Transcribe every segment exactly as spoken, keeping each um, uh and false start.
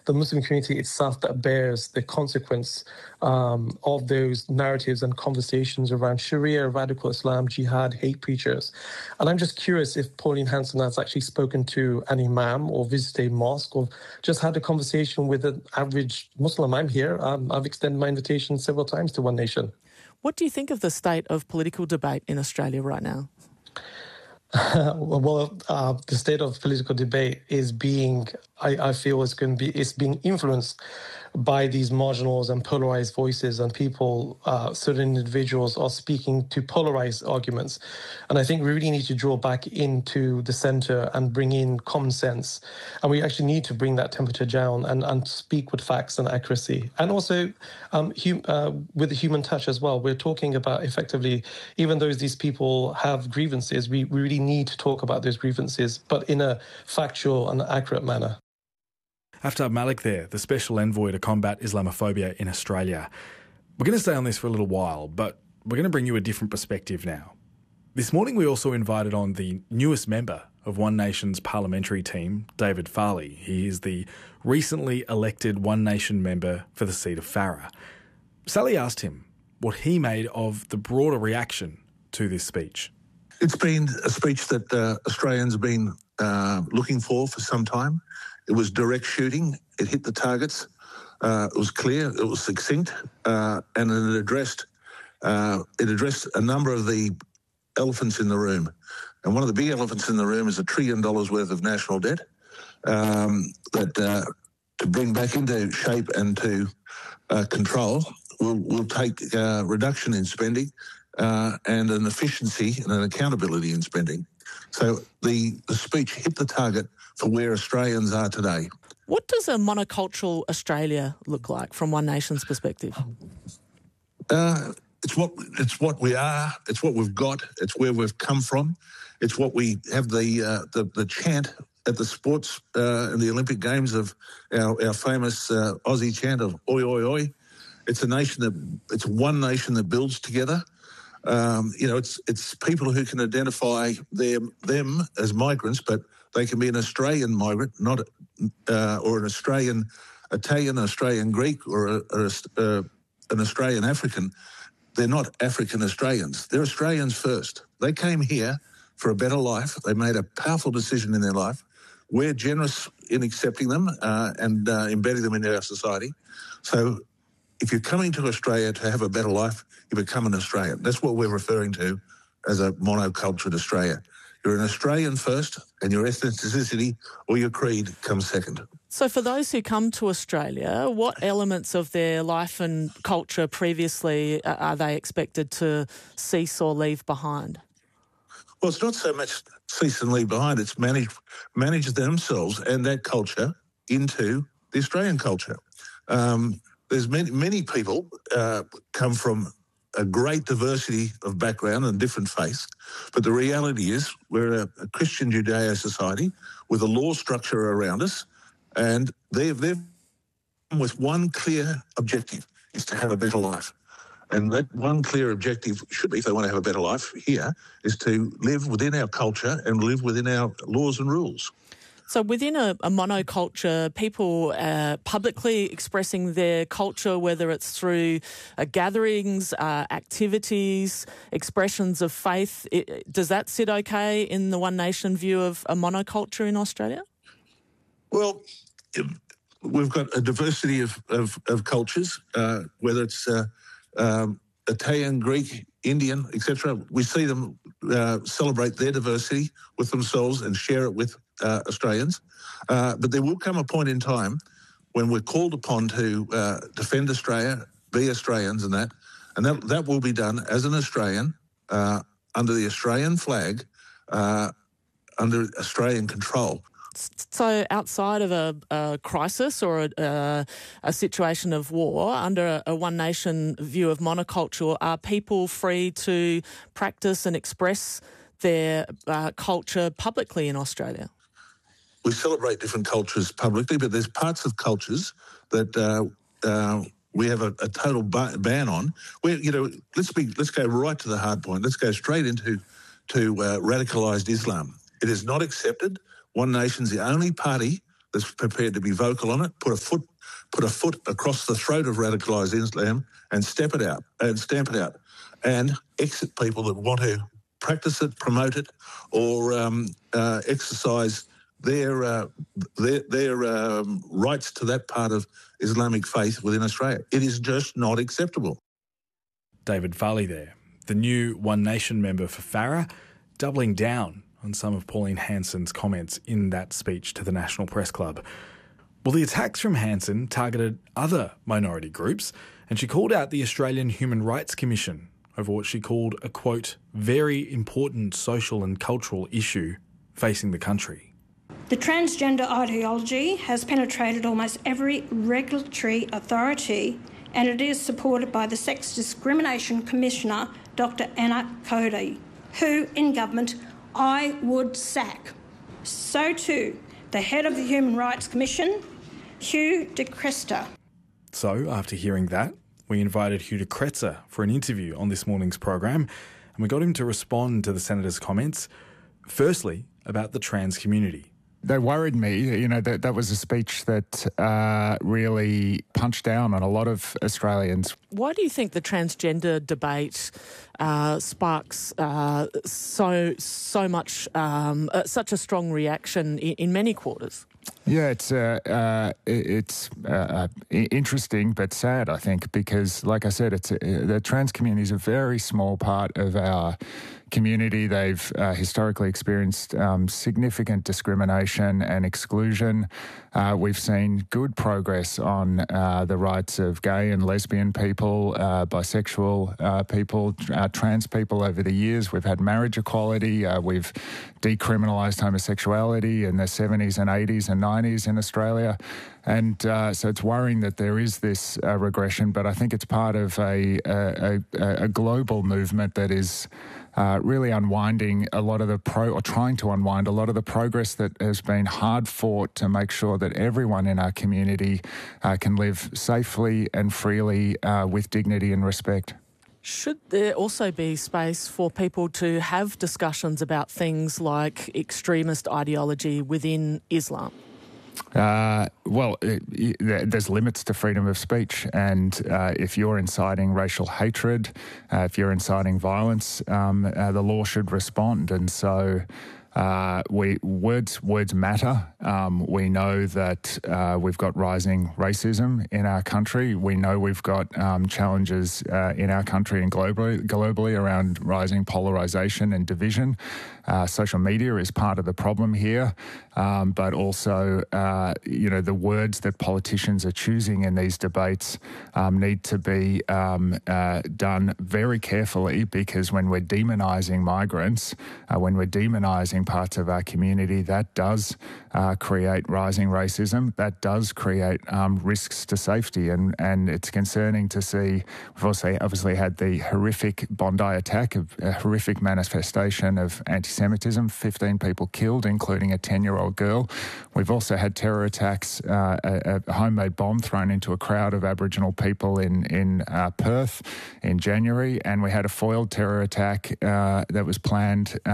the Muslim community itself that bears the consequence um, of those narratives and conversations around Sharia, radical Islam, jihad, hate preachers. And I'm just curious if Pauline Hanson has actually spoken to an imam or visited a mosque or just had a conversation with an average Muslim. I'm here. Um, I've extended my invitation several times to One Nation. What do you think of the state of political debate in Australia right now? well, uh, the state of political debate is being, I, I feel, is going to be, it's being influenced by these marginals and polarized voices, and people, uh, certain individuals are speaking to polarized arguments. And I think we really need to draw back into the center and bring in common sense. And we actually need to bring that temperature down and, and speak with facts and accuracy. And also um, hum, uh, with the human touch as well. We're talking about effectively, even though these people have grievances, we, we really need to talk about those grievances, but in a factual and accurate manner. Aftab Malik there, the Special Envoy to combat Islamophobia in Australia. We're going to stay on this for a little while, but we're going to bring you a different perspective now. This morning we also invited on the newest member of One Nation's parliamentary team, David Farley. He is the recently elected One Nation member for the seat of Farrer. Sally asked him what he made of the broader reaction to this speech. It's been a speech that uh, Australians have been uh, looking for for some time. It was direct shooting. It hit the targets. Uh, it was clear. It was succinct, uh, and it addressed uh, it addressed a number of the elephants in the room. And one of the big elephants in the room is a trillion dollars worth of national debt um, that uh, to bring back into shape and to uh, control will will take uh, reduction in spending uh, and an efficiency and an accountability in spending. So the, the speech hit the target for where Australians are today. What does a monocultural Australia look like from One Nation's perspective? Uh, it's what it's what we are. It's what we've got. It's where we've come from. It's what we have the uh, the, the chant at the sports uh, and the Olympic Games of our, our famous uh, Aussie chant of "Oi, oi, oi." It's a nation that it's one nation that builds together. Um, you know, it's it's people who can identify them them as migrants, but they can be an Australian migrant, not uh, or an Australian Italian, Australian Greek, or, a, or a, uh, an Australian African. They're not African Australians. They're Australians first. They came here for a better life. They made a powerful decision in their life. We're generous in accepting them uh, and uh, embedding them into our society. So if you're coming to Australia to have a better life, you become an Australian. That's what we're referring to as a monocultured Australia. You're an Australian first, and your ethnicity or your creed comes second. So for those who come to Australia, what elements of their life and culture previously are they expected to cease or leave behind? Well, it's not so much cease and leave behind. It's manage, manage themselves and that culture into the Australian culture. Um, there's many, many people uh, come from a great diversity of background and different faiths, but the reality is we're a, a Christian Judeo society with a law structure around us, and they've, they've with one clear objective, is to have a better life. And that one clear objective should be, if they want to have a better life here, is to live within our culture and live within our laws and rules. So within a, a monoculture, people uh, publicly expressing their culture, whether it's through uh, gatherings, uh, activities, expressions of faith, it, does that sit okay in the One Nation view of a monoculture in Australia? Well, we've got a diversity of, of, of cultures, uh, whether it's uh, um, Italian, Greek, Indian, et cetera. We see them uh, celebrate their diversity with themselves and share it with uh, Australians. Uh, but there will come a point in time when we're called upon to uh, defend Australia, be Australians and that, and that, that will be done as an Australian uh, under the Australian flag, uh, under Australian control. So outside of a, a crisis or a, a, a situation of war, under a, a One Nation view of monoculture, are people free to practice and express their uh, culture publicly in Australia? We celebrate different cultures publicly, but there's parts of cultures that uh, uh, we have a, a total ba- ban on. Where, you know, let's be let's go right to the hard point. Let's go straight into to uh, radicalised Islam. It is not accepted. One Nation's the only party that's prepared to be vocal on it, put a foot put a foot across the throat of radicalised Islam and step it out and stamp it out, and exit people that want to practice it, promote it, or um, uh, exercise their uh, their, their um, rights to that part of Islamic faith within Australia. It is just not acceptable. David Farley there, the new One Nation member for Farah, doubling down on some of Pauline Hanson's comments in that speech to the National Press Club. Well, the attacks from Hanson targeted other minority groups, and she called out the Australian Human Rights Commission over what she called a, quote, very important social and cultural issue facing the country. The transgender ideology has penetrated almost every regulatory authority, and it is supported by the Sex Discrimination Commissioner, Doctor Anna Cody, who, in government, I would sack. So too, the head of the Human Rights Commission, Hugh de Krester. So, after hearing that, we invited Hugh de Krester for an interview on this morning's program, and we got him to respond to the Senator's comments, firstly, about the trans community. They worried me. You know, that, that was a speech that uh, really punched down on a lot of Australians. Why do you think the transgender debate uh, sparks uh, so so much, um, uh, such a strong reaction in, in many quarters? Yeah, it's uh, uh, it's uh, interesting but sad, I think, because, like I said, it's uh, the trans community is a very small part of our community. They've uh, historically experienced um, significant discrimination and exclusion. Uh, we've seen good progress on uh, the rights of gay and lesbian people, uh, bisexual uh, people, uh, trans people over the years. We've had marriage equality. Uh, we've decriminalised homosexuality in the seventies and eighties and nineties in Australia. And uh, so it's worrying that there is this uh, regression, but I think it's part of a, a, a, a global movement that is uh, really unwinding a lot of the pro, or trying to unwind a lot of the progress that has been hard fought to make sure that everyone in our community uh, can live safely and freely uh, with dignity and respect. Should there also be space for people to have discussions about things like extremist ideology within Islam? Uh, well, it, it, there's limits to freedom of speech, and uh, if you're inciting racial hatred, uh, if you're inciting violence, um, uh, the law should respond. And so uh, we words words matter. Um, we know that uh, we've got rising racism in our country. We know we've got um, challenges uh, in our country and globally, globally around rising polarisation and division. Uh, social media is part of the problem here, um, but also, uh, you know, the words that politicians are choosing in these debates um, need to be um, uh, done very carefully, because when we're demonising migrants, uh, when we're demonising parts of our community, that does uh, create rising racism, that does create um, risks to safety, and, and it's concerning to see. We've also obviously had the horrific Bondi attack, a horrific manifestation of anti anti-Semitism, fifteen people killed, including a ten-year-old girl. We've also had terror attacks, uh, a, a homemade bomb thrown into a crowd of Aboriginal people in, in uh, Perth in January, and we had a foiled terror attack uh, that was planned, uh,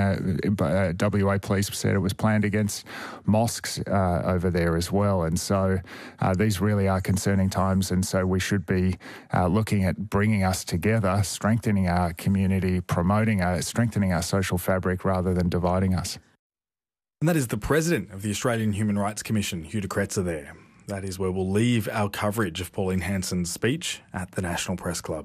uh, W A police said it was planned against mosques uh, over there as well. And so uh, these really are concerning times, and so we should be uh, looking at bringing us together, strengthening our community, promoting our, strengthening our social fabric rather than dividing us. And that is the President of the Australian Human Rights Commission, Hugh de Krester there. That is where we'll leave our coverage of Pauline Hanson's speech at the National Press Club.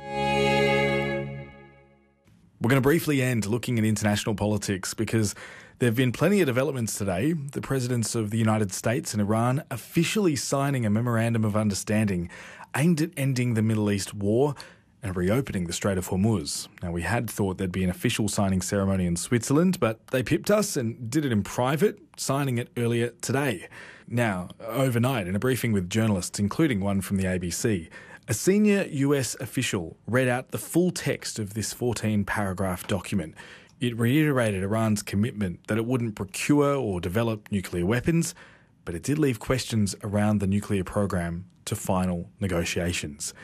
We're going to briefly end looking at international politics because there have been plenty of developments today. The presidents of the United States and Iran officially signing a memorandum of understanding aimed at ending the Middle East war and reopening the Strait of Hormuz. Now, we had thought there'd be an official signing ceremony in Switzerland, but they pipped us and did it in private, signing it earlier today. Now, overnight, in a briefing with journalists, including one from the A B C, a senior U S official read out the full text of this fourteen-paragraph document. It reiterated Iran's commitment that it wouldn't procure or develop nuclear weapons, but it did leave questions around the nuclear program to final negotiations.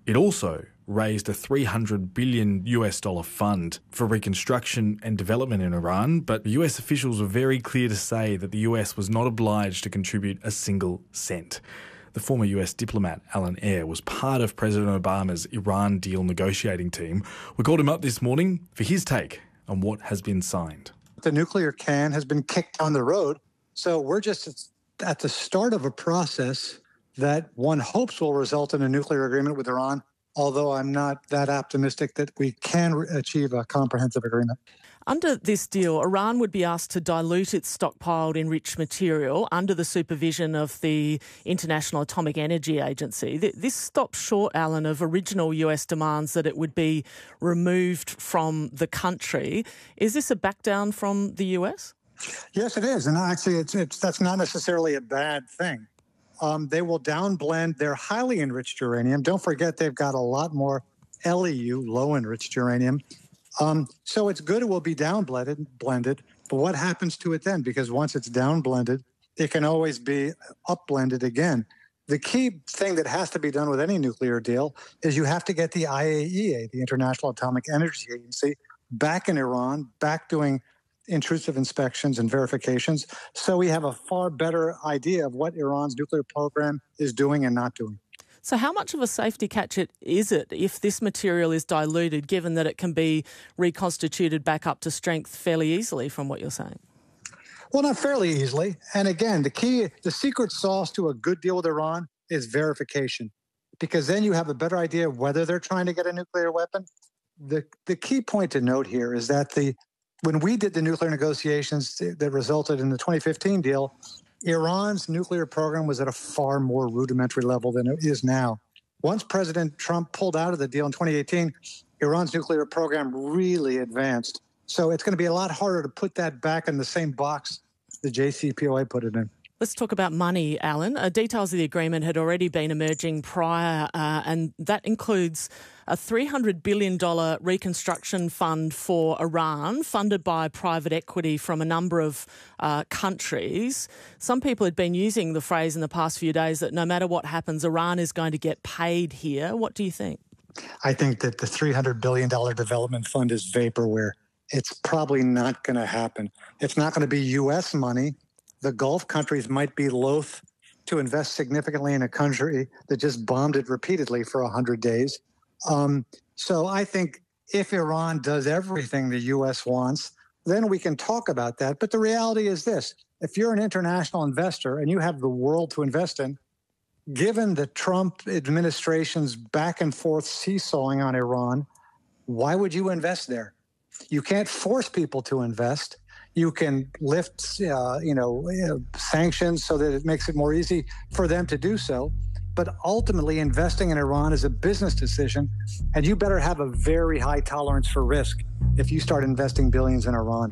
It also raised a three hundred billion US dollar fund for reconstruction and development in Iran, but U S officials were very clear to say that the U S was not obliged to contribute a single cent. The former U S diplomat Alan Eyre was part of President Obama's Iran deal negotiating team. We called him up this morning for his take on what has been signed. The nuclear can has been kicked down the road, so we're just at the start of a process that one hopes will result in a nuclear agreement with Iran, although I'm not that optimistic that we can re- achieve a comprehensive agreement. Under this deal, Iran would be asked to dilute its stockpiled enriched material under the supervision of the International Atomic Energy Agency. This stops short, Alan, of original U S demands that it would be removed from the country. Is this a back down from the U S? Yes, it is. And actually, it's, it's that's not necessarily a bad thing. Um, they will downblend their highly enriched uranium. Don't forget they've got a lot more L E U, low enriched uranium. Um, so it's good it will be downblended, blended. But what happens to it then? Because once it's downblended, it can always be upblended again. The key thing that has to be done with any nuclear deal is you have to get the I A E A, the International Atomic Energy Agency, back in Iran, back doing intrusive inspections and verifications, so we have a far better idea of what Iran's nuclear program is doing and not doing. So how much of a safety catch it is it if this material is diluted, given that it can be reconstituted back up to strength fairly easily from what you're saying? Well, not fairly easily. And again, the key, the secret sauce to a good deal with Iran is verification, because then you have a better idea of whether they're trying to get a nuclear weapon. The, the key point to note here is that the when we did the nuclear negotiations that resulted in the twenty fifteen deal, Iran's nuclear program was at a far more rudimentary level than it is now. Once President Trump pulled out of the deal in twenty eighteen, Iran's nuclear program really advanced. So it's going to be a lot harder to put that back in the same box the J C P O A put it in. Let's talk about money, Alan. Uh, details of the agreement had already been emerging prior, uh, and that includes a three hundred billion dollars reconstruction fund for Iran, funded by private equity from a number of uh, countries. Some people had been using the phrase in the past few days that no matter what happens, Iran is going to get paid here. What do you think? I think that the three hundred billion dollars development fund is vaporware. It's probably not going to happen. It's not going to be U S money. The Gulf countries might be loath to invest significantly in a country that just bombed it repeatedly for one hundred days. Um, so I think if Iran does everything the U S wants, then we can talk about that. But the reality is this. If you're an international investor and you have the world to invest in, given the Trump administration's back and forth seesawing on Iran, why would you invest there? You can't force people to invest. You can lift, uh, you know, sanctions so that it makes it more easy for them to do so. But ultimately, investing in Iran is a business decision, and you better have a very high tolerance for risk if you start investing billions in Iran.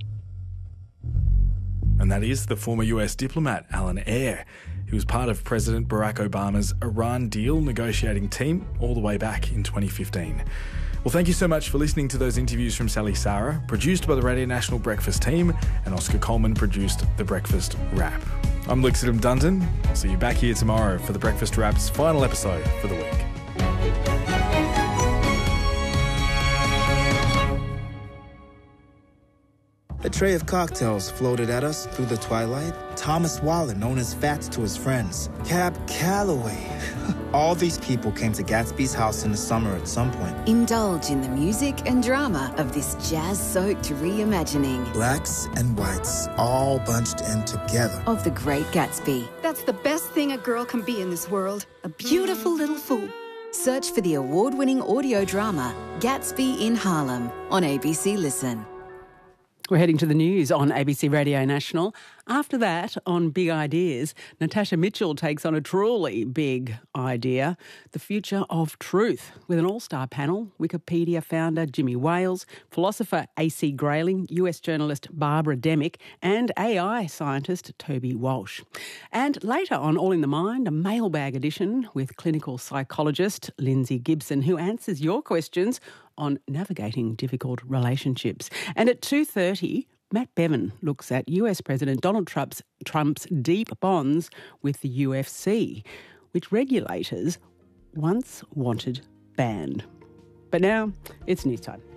And that is the former U S diplomat, Alan Eyre, who was part of President Barack Obama's Iran deal negotiating team all the way back in twenty fifteen. Well, thank you so much for listening to those interviews from Sally Sara, produced by the Radio National Breakfast team, and Oscar Coleman produced The Breakfast Wrap. I'm Luke Sidham Dundon. I'll see you back here tomorrow for The Breakfast Wrap's final episode for the week. A tray of cocktails floated at us through the twilight. Thomas Waller, known as Fats to his friends. Cab Calloway. All these people came to Gatsby's house in the summer at some point. Indulge in the music and drama of this jazz-soaked reimagining. Blacks and whites, all bunched in together. Of The Great Gatsby. That's the best thing a girl can be in this world. A beautiful little fool. Search for the award-winning audio drama, Gatsby in Harlem, on A B C Listen. We're heading to the news on A B C Radio National. After that, on Big Ideas, Natasha Mitchell takes on a truly big idea, the future of truth, with an all-star panel, Wikipedia founder Jimmy Wales, philosopher A C Grayling, U S journalist Barbara Demick, and A I scientist Toby Walsh. And later on All in the Mind, a mailbag edition with clinical psychologist Lindsay Gibson, who answers your questions on navigating difficult relationships. And at two thirty, Matt Bevan looks at U S President Donald Trump's, Trump's deep bonds with the U F C, which regulators once wanted banned. But now it's news time.